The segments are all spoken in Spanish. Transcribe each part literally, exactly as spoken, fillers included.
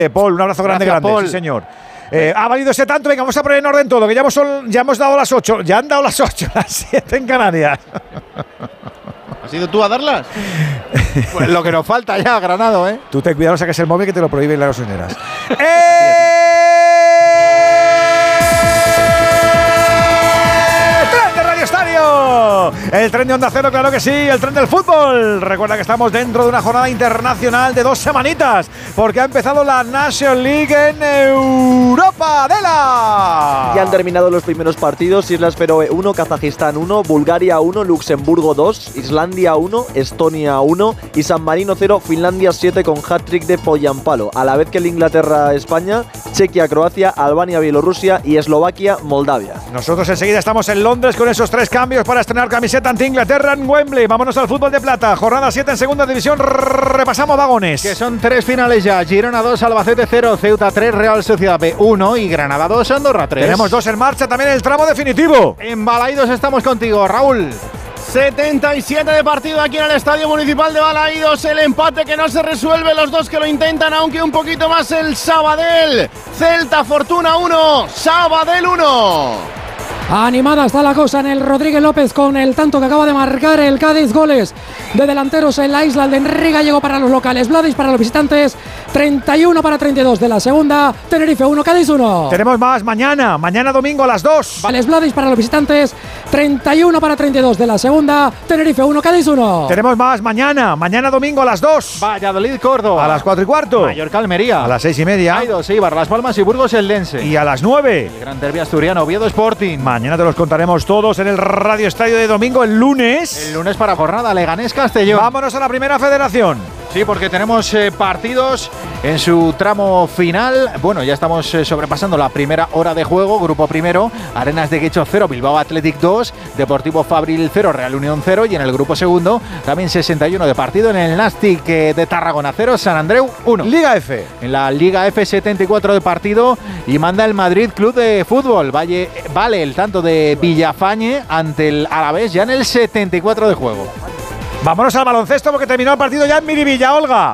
Eh, Paul, un abrazo grande, Gracias, grande, Paul. sí señor. Eh, ha valido ese tanto, venga, vamos a poner en orden todo, que ya hemos, ya hemos dado las ocho, ya han dado las ocho, las siete en Canarias. ¿Has ido tú a darlas? Pues lo que nos falta ya, Granado, ¿eh? Tú ten cuidado, saques el móvil que te lo prohíben las gasolineras. ¡Eh! ¡Tren de Radio Estadio! El tren de Onda Cero, claro que sí, el tren del fútbol. Recuerda que estamos dentro de una jornada internacional de dos semanitas, porque ha empezado la National League en Europa. ¡Adela! Ya han terminado los primeros partidos. Islas Feroe uno, Kazajistán uno, Bulgaria uno, Luxemburgo dos, Islandia uno, Estonia uno y San Marino cero, Finlandia siete con hat-trick de Poyampalo. A la vez que el Inglaterra-España, Chequia-Croacia, Albania-Bielorrusia y Eslovaquia-Moldavia. Nosotros enseguida estamos en Londres con esos tres cambios para estrenar camiseta ante Inglaterra en Wembley. Vámonos al fútbol de plata. Jornada siete en segunda división. Repasamos vagones. Que son tres finales ya. Girona dos, Albacete cero, Ceuta tres, Real Sociedad B uno y Granada dos, Andorra tres. Tenemos dos en marcha, también el tramo definitivo. En Balaídos estamos contigo, Raúl. setenta y siete de partido aquí en el Estadio Municipal de Balaídos. El empate que no se resuelve, los dos que lo intentan, aunque un poquito más el Sabadell. Celta Fortuna uno, Sabadell uno. Animada está la cosa en el Rodríguez López con el tanto que acaba de marcar el Cádiz. Goles de delanteros en la isla. El de Enrique Gallego para los locales, Vladic para los visitantes. treinta y uno para treinta y dos de la segunda. Tenerife uno, Cádiz uno. Tenemos más mañana, mañana domingo a las dos. Vales Vladic para los visitantes. treinta y uno para treinta y dos de la segunda. Tenerife uno, Cádiz uno. Tenemos más mañana, mañana domingo a las dos. Valladolid, Córdoba. A las cuatro y cuarto. Mallorca, Almería. A las seis y media. Hay dos, Eibar, Las Palmas y Burgos, el Lense. Y a las nueve. El Gran Derbi asturiano, Oviedo Sporting. Mañana te los contaremos todos en el Radio Estadio de domingo, el lunes. El lunes para jornada, Leganés, Castellón. Vámonos a la Primera Federación. Sí, porque tenemos eh, partidos en su tramo final. Bueno, ya estamos eh, sobrepasando la primera hora de juego. Grupo primero, Arenas de Guecho cero, Bilbao Athletic dos, Deportivo Fabril cero, Real Unión cero. Y en el grupo segundo, también sesenta y uno de partido en el Nastic eh, de Tarragona cero, San Andreu uno. Liga F. En la Liga F, setenta y cuatro de partido y manda el Madrid Club de Fútbol. Valle, vale el tanto de Villafañe ante el Alavés ya en el setenta y cuatro de juego. Vámonos al baloncesto porque terminó el partido ya en Miribilla, Olga.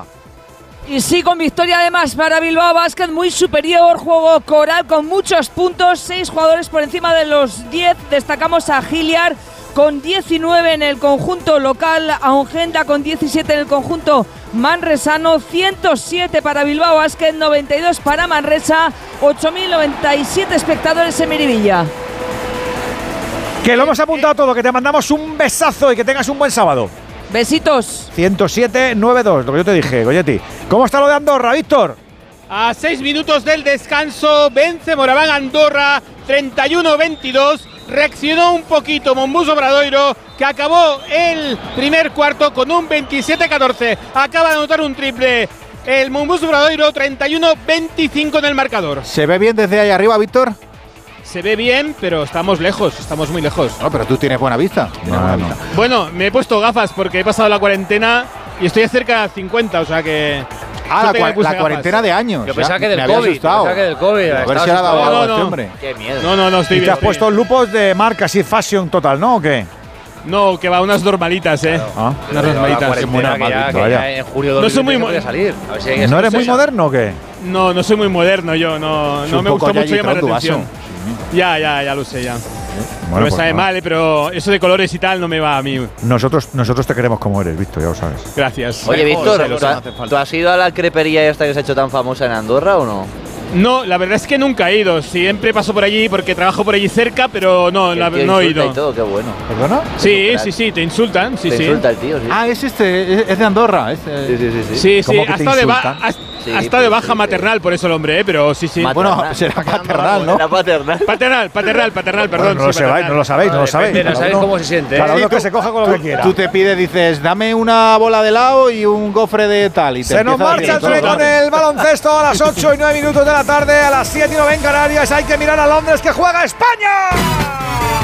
Y sí, con victoria además para Bilbao Basket, muy superior, juego coral con muchos puntos, seis jugadores por encima de los diez. Destacamos a Giliar con diecinueve en el conjunto local, a Ongenda con diecisiete en el conjunto manresano, ciento siete para Bilbao Basket, noventa y dos para Manresa, ocho mil noventa y siete espectadores en Miribilla. Que lo hemos apuntado todo, que te mandamos un besazo y que tengas un buen sábado. Besitos. ciento siete noventa y dos, lo que yo te dije, Goyetti. ¿Cómo está lo de Andorra, Víctor? A seis minutos del descanso, vence Moraván Andorra, treinta y uno veintidós. Reaccionó un poquito Monbus Obradoiro, que acabó el primer cuarto con un veintisiete catorce. Acaba de anotar un triple el Monbus Obradoiro, treinta y uno veinticinco en el marcador. ¿Se ve bien desde ahí arriba, Víctor? Se ve bien, pero estamos lejos, estamos muy lejos. No, pero tú tienes buena vista. Tienes No, buena no. vista. Bueno, me he puesto gafas porque he pasado la cuarentena y estoy cerca de cincuenta, o sea que… Ah, la, suerte que me cua- puse la gafas. cuarentena de años. Yo ya. pensaba que Me del había COVID. asustado. Pensaba que del COVID. A ver Estaba si le ha dado asustado. algo a No, este no. hombre. Qué miedo. No, no, no, estoy ¿Y bien. te has estoy puesto bien. lupos de marca, así fashion total, ¿no? ¿O qué? No, que va, unas normalitas, eh. Ah. Unas Pero la normalitas. cuarentena que ya, que vaya. ya en julio de No soy muy dos mil veinte mo- podía salir. A ver si hay ¿No eres muy excusa. moderno o qué? No, no soy muy moderno yo, no, Es no un me poco gusta mucho Yayi llamar la Tron, tu atención. vaso. Ya, ya, ya lo sé, ya. Bueno, no me pues sabe nada. mal, eh, pero eso de colores y tal no me va a mí. Nosotros, nosotros te queremos como eres, Víctor, ya lo sabes. Gracias. Oye, Eh, Víctor, José, lo ¿tú, sé. ha- ¿tú has ido a la crepería esta que se ha hecho tan famosa en Andorra o no? No, la verdad es que nunca he ido. Siempre paso por allí porque trabajo por allí cerca, pero no, Que la- el tío no he insulta ido. y todo, qué bueno. ¿Perdona? Sí, Crack. sí, sí, te insultan, sí, Te sí. insulta el tío, sí. Ah, es este, es, es de Andorra. Es, eh, Sí, sí, sí, sí. Sí, sí, ¿Cómo que ha te estado de, ba- insultan? ha- Sí, ha estado de pues baja sí, maternal por eso el hombre, eh, pero sí, sí. Bueno, será paternal, ¿no? Era paternal. Paternal, paternal, paternal, Bueno, perdón. no lo sí, sabéis, paternal. no lo sabéis, no lo sabéis. Depende, no Cada sabes uno- cómo se siente, ¿eh? Cada uno Sí, que tú- se coja con lo que quiera. Tú te pides, dices, dame una bola de helado y un gofre de tal. Y te Se nos empieza a marcha el decir tren todo. con el baloncesto a las ocho y nueve minutos de la tarde, a las siete y nueve en Canarias. Hay que mirar a Londres, que juega España.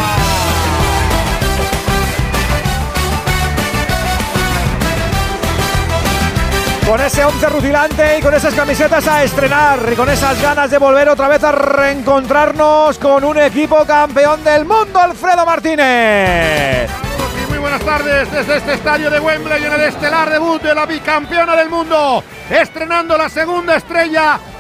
Con ese once rutilante y con esas camisetas a estrenar y con esas ganas de volver otra vez a reencontrarnos con un equipo campeón del mundo, Alfredo Martínez. Y muy buenas tardes desde este estadio de Wembley en el estelar debut de la bicampeona del mundo, estrenando la segunda estrella